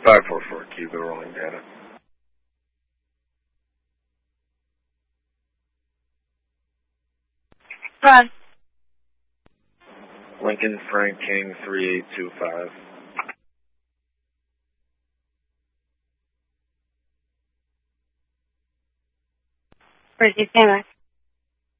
544 Cuba, rolling data. Run. Lincoln Frank King 3825. Where's your camera?